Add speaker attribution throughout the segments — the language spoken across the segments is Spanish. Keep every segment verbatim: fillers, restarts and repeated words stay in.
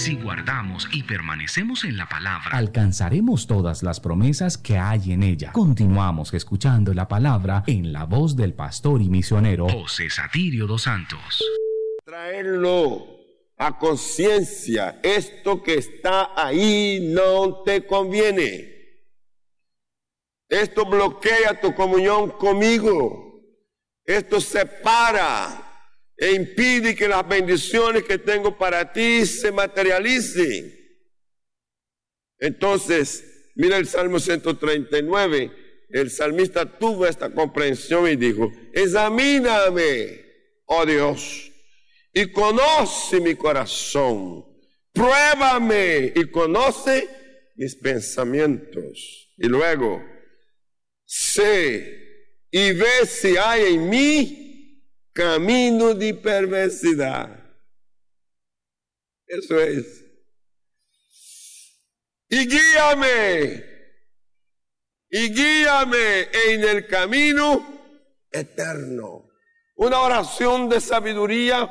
Speaker 1: Si guardamos y permanecemos en la palabra,
Speaker 2: alcanzaremos todas las promesas que hay en ella. Continuamos escuchando la palabra en la voz del pastor y misionero
Speaker 1: José Satirio dos Santos.
Speaker 3: Traerlo a conciencia, esto que está ahí no te conviene. Esto bloquea tu comunión conmigo. Esto separa e impide que las bendiciones que tengo para ti se materialicen. Entonces, mira el Salmo ciento treinta y nueve, el salmista tuvo esta comprensión y dijo: examíname, oh Dios, y conoce mi corazón, pruébame y conoce mis pensamientos. Y luego, sé y ve si hay en mí camino de perversidad. Eso es. Y guíame, y guíame en el camino eterno. Una oración de sabiduría,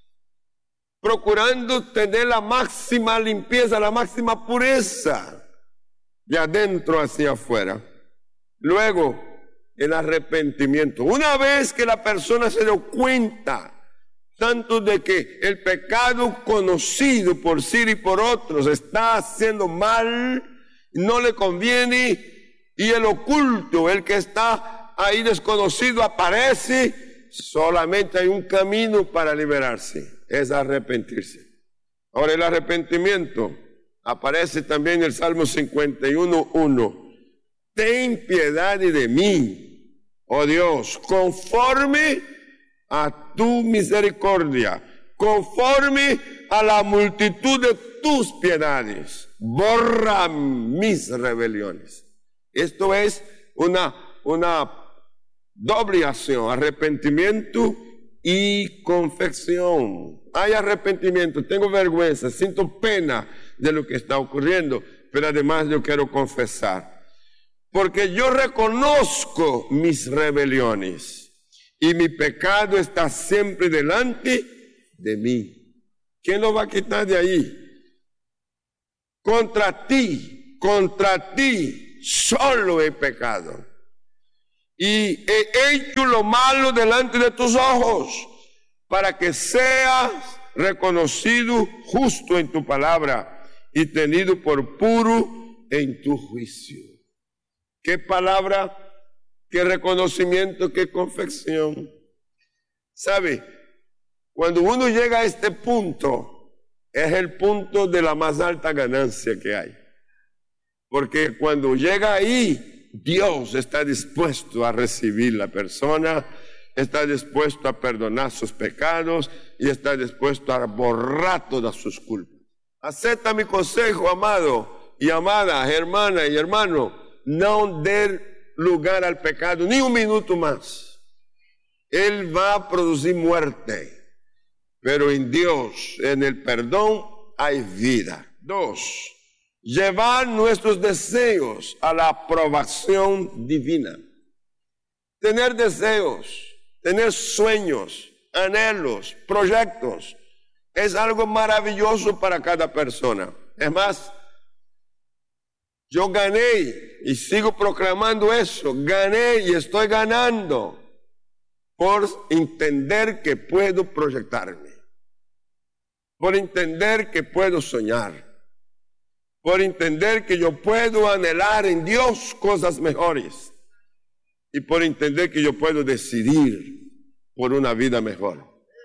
Speaker 3: procurando tener la máxima limpieza, la máxima pureza, de adentro hacia afuera. Luego, el arrepentimiento. Una vez que la persona se dio cuenta tanto de que el pecado conocido por sí y por otros está haciendo mal, no le conviene, y el oculto, el que está ahí desconocido, aparece, solamente hay un camino para liberarse, es arrepentirse. Ahora, el arrepentimiento aparece también en el Salmo cincuenta y uno, uno. Ten piedad de mí, oh Dios, conforme a tu misericordia, conforme a la multitud de tus piedades, borra mis rebeliones. Esto es una, una doble acción, arrepentimiento y confesión. Hay arrepentimiento, tengo vergüenza, siento pena de lo que está ocurriendo, pero además yo quiero confesar. Porque yo reconozco mis rebeliones y mi pecado está siempre delante de mí. ¿Quién lo va a quitar de ahí? Contra ti, contra ti solo he pecado. Y he hecho lo malo delante de tus ojos, para que seas reconocido justo en tu palabra y tenido por puro en tu juicio. Qué palabra, qué reconocimiento, qué confesión. ¿Sabe? Cuando uno llega a este punto, es el punto de la más alta ganancia que hay. Porque cuando llega ahí, Dios está dispuesto a recibir la persona, está dispuesto a perdonar sus pecados y está dispuesto a borrar todas sus culpas. Acepta mi consejo, amado y amada, hermana y hermano. No dé lugar al pecado ni un minuto más. Él va a producir muerte, pero en Dios, en el perdón, hay vida. Dos, llevar nuestros deseos a la aprobación divina. Tener deseos, tener sueños, anhelos, proyectos, es algo maravilloso para cada persona. Es más, yo gané y sigo proclamando eso, gané y estoy ganando por entender que puedo proyectarme, por entender que puedo soñar, por entender que yo puedo anhelar en Dios cosas mejores y por entender que yo puedo decidir por una vida mejor.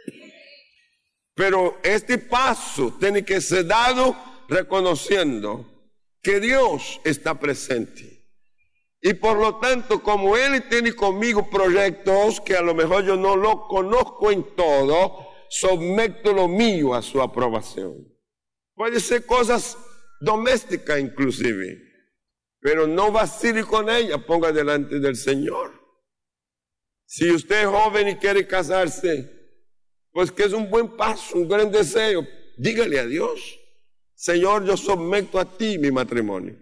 Speaker 3: Pero este paso tiene que ser dado reconociendo que Dios está presente. Y por lo tanto, como Él tiene conmigo proyectos que a lo mejor yo no lo conozco en todo, someto lo mío a su aprobación. Puede ser cosas domésticas inclusive, pero no vacile con ella, ponga delante del Señor. Si usted es joven y quiere casarse, pues que es un buen paso, un gran deseo, dígale a Dios: Señor, yo someto a ti mi matrimonio.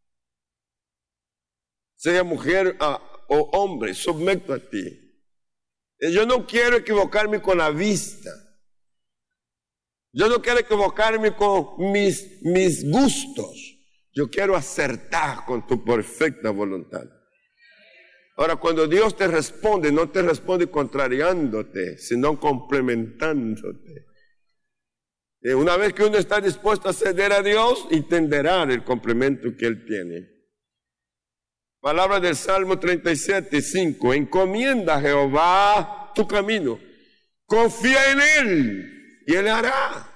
Speaker 3: Sea mujer a, o hombre, someto a ti. Yo no quiero equivocarme con la vista. Yo no quiero equivocarme con mis, mis gustos. Yo quiero acertar con tu perfecta voluntad. Ahora, cuando Dios te responde, no te responde contrariándote, sino complementándote. Y una vez que uno está dispuesto a ceder a Dios, entenderá el complemento que Él tiene. Palabra del Salmo treinta y siete, cinco. Encomienda a Jehová tu camino. Confía en Él y Él hará.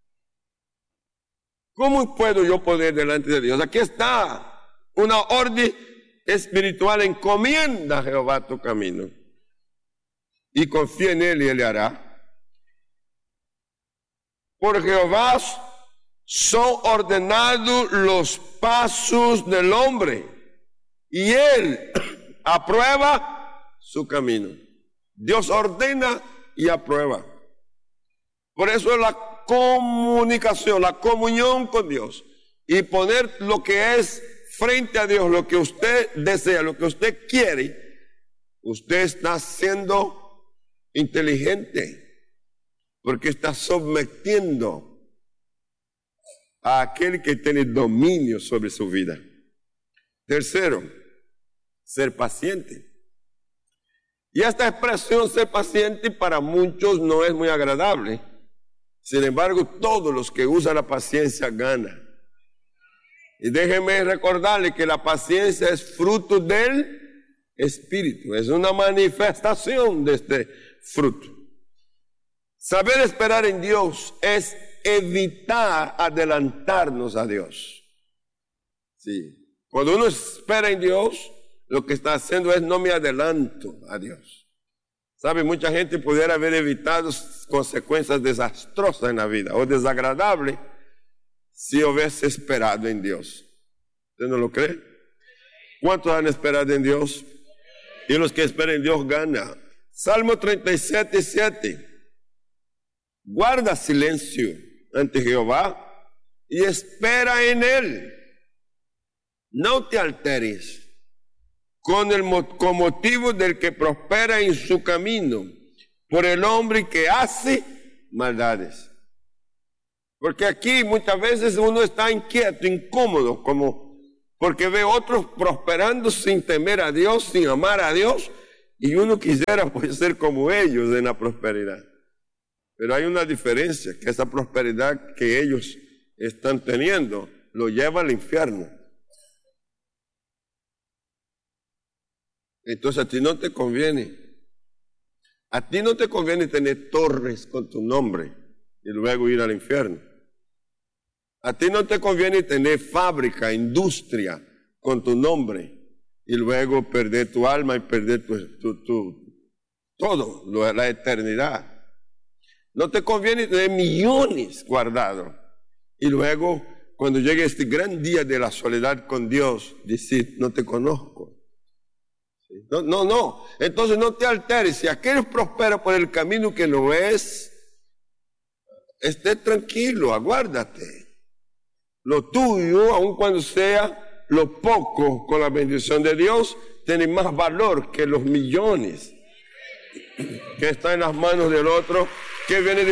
Speaker 3: ¿Cómo puedo yo poner delante de Dios? Aquí está una orden espiritual. Encomienda a Jehová tu camino y confía en Él y Él le hará. Por Jehová son ordenados los pasos del hombre y Él aprueba su camino. Dios ordena y aprueba. Por eso la comunicación, la comunión con Dios y poner lo que es frente a Dios, lo que usted desea, lo que usted quiere, usted está siendo inteligente porque está sometiendo a aquel que tiene dominio sobre su vida. Tercero, ser paciente. Y esta expresión ser paciente para muchos no es muy agradable. Sin embargo, todos los que usan la paciencia ganan. Y déjenme recordarle que la paciencia es fruto del Espíritu. Es una manifestación de este fruto. Saber esperar en Dios es evitar adelantarnos a Dios. Sí. Cuando uno espera en Dios, lo que está haciendo es no me adelanto a Dios. ¿Sabe? Mucha gente pudiera haber evitado consecuencias desastrosas en la vida o desagradables si hubiese esperado en Dios. ¿Usted no lo cree? ¿Cuántos han esperado en Dios? Y los que esperan en Dios ganan. Salmo treinta y siete, siete. Guarda silencio ante Jehová y espera en Él. No te alteres con, el, con motivo del que prospera en su camino, por el hombre que hace maldades. Porque aquí muchas veces uno está inquieto, incómodo, como porque ve otros prosperando sin temer a Dios, sin amar a Dios, y uno quisiera pues ser como ellos en la prosperidad. Pero hay una diferencia, que esa prosperidad que ellos están teniendo lo lleva al infierno. Entonces a ti no te conviene. A ti no te conviene tener torres con tu nombre y luego ir al infierno. A ti no te conviene tener fábrica, industria con tu nombre y luego perder tu alma y perder tu, tu, tu, todo, la eternidad. No te conviene tener millones guardados y luego cuando llegue este gran día de la soledad con Dios decir no te conozco. No, no, no. Entonces no te alteres. Si aquel prospera por el camino que no es, esté tranquilo, aguárdate. Lo tuyo, aun cuando sea lo poco, con la bendición de Dios, tiene más valor que los millones que están en las manos del otro, que viene de